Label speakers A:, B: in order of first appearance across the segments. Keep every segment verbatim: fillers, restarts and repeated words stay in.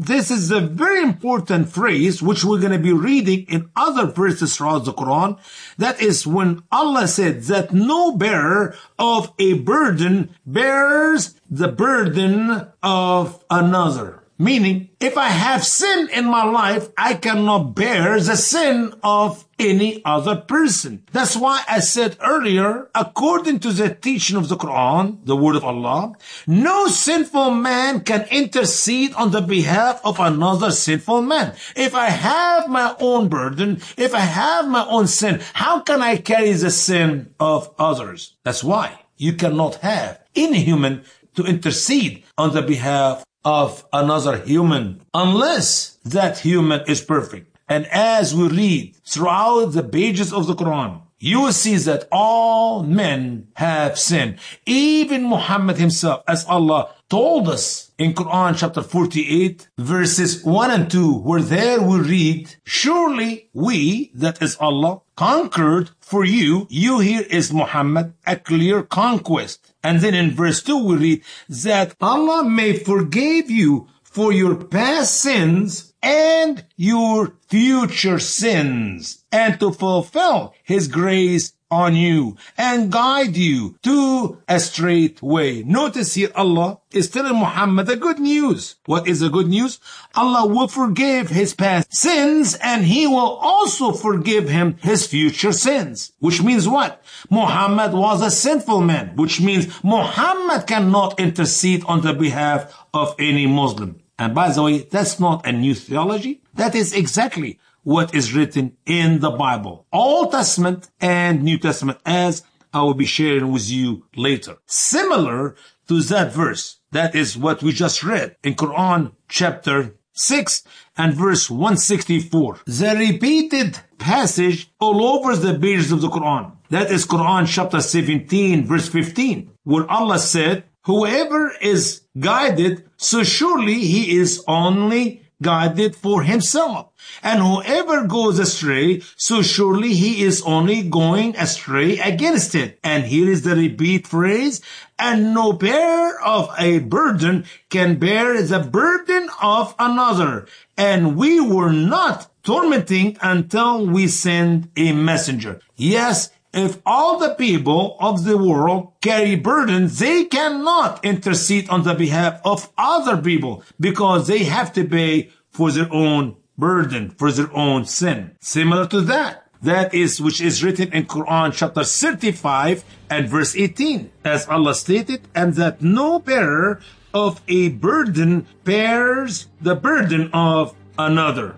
A: this is a very important phrase which we're going to be reading in other verses throughout the Quran. That is when Allah said that no bearer of a burden bears the burden of another. Meaning, if I have sin in my life, I cannot bear the sin of any other person. That's why I said earlier, according to the teaching of the Quran, the word of Allah, no sinful man can intercede on the behalf of another sinful man. If I have my own burden, if I have my own sin, how can I carry the sin of others? That's why you cannot have any human to intercede on the behalf of another human unless that human is perfect. And as we read throughout the pages of the Quran, you will see that all men have sinned. Even Muhammad himself, as Allah told us in Quran chapter forty-eight, verses one and two, where there we read, surely we, that is Allah, conquered for you. You here is Muhammad, a clear conquest. And then in verse two we read that Allah may forgive you for your past sins and your future sins, and to fulfill His grace on you and guide you to a straight way. Notice here Allah is telling Muhammad the good news. What is the good news? Allah will forgive his past sins and He will also forgive him his future sins. Which means what? Muhammad was a sinful man, which means Muhammad cannot intercede on the behalf of any Muslim. And by the way, that's not a new theology. That is exactly what is written in the Bible, Old Testament and New Testament, as I will be sharing with you later. Similar to that verse, that is what we just read in Quran chapter six and verse one sixty-four. The repeated passage all over the pages of the Quran. That is Quran chapter seventeen, verse fifteen, where Allah said, whoever is guided, so surely he is only guided for himself. And whoever goes astray, so surely he is only going astray against it. And here is the repeat phrase, and no bearer of a burden can bear the burden of another. And we were not tormenting until we sent a messenger. Yes, if all the people of the world carry burdens, they cannot intercede on the behalf of other people because they have to pay for their own burden, for their own sin. Similar to that, that is which is written in Quran chapter thirty-five and verse eighteen, as Allah stated, and that no bearer of a burden bears the burden of another.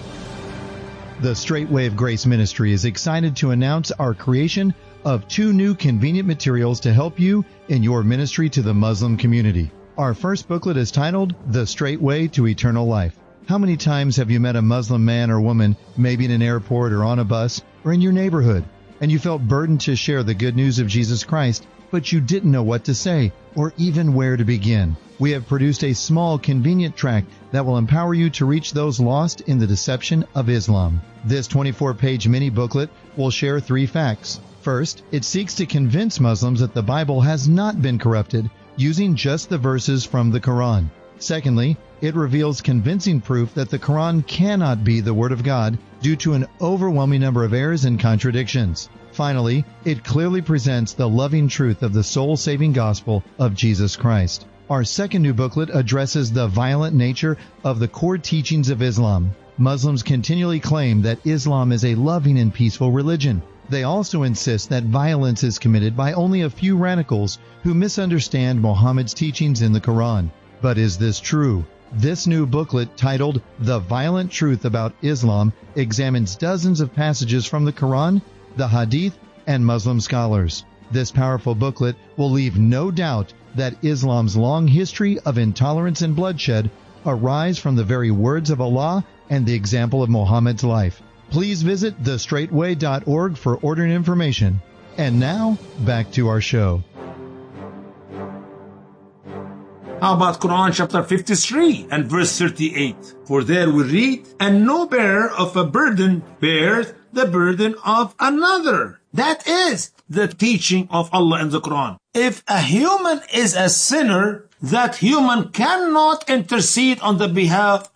B: The Straight Way of Grace Ministry is excited to announce our creation of two new convenient materials to help you in your ministry to the Muslim community. Our first booklet is titled, The Straight Way to Eternal Life. How many times have you met a Muslim man or woman, maybe in an airport or on a bus or in your neighborhood, and you felt burdened to share the good news of Jesus Christ, but you didn't know what to say or even where to begin? We have produced a small, convenient tract that will empower you to reach those lost in the deception of Islam. This twenty-four page mini booklet will share three facts. First, it seeks to convince Muslims that the Bible has not been corrupted using just the verses from the Quran. Secondly, it reveals convincing proof that the Quran cannot be the Word of God due to an overwhelming number of errors and contradictions. Finally, it clearly presents the loving truth of the soul-saving gospel of Jesus Christ. Our second new booklet addresses the violent nature of the core teachings of Islam. Muslims continually claim that Islam is a loving and peaceful religion. They also insist that violence is committed by only a few radicals who misunderstand Muhammad's teachings in the Quran. But is this true? This new booklet, titled The Violent Truth About Islam, examines dozens of passages from the Quran, the Hadith, and Muslim scholars. This powerful booklet will leave no doubt that Islam's long history of intolerance and bloodshed arise from the very words of Allah and the example of Muhammad's life. Please visit the straight way dot org for ordering information. And now, back to our show.
A: How about Quran chapter fifty-three and verse thirty-eight? For there we read, and no bearer of a burden bears the burden of another. That is the teaching of Allah in the Quran. If a human is a sinner, that human cannot intercede on the behalf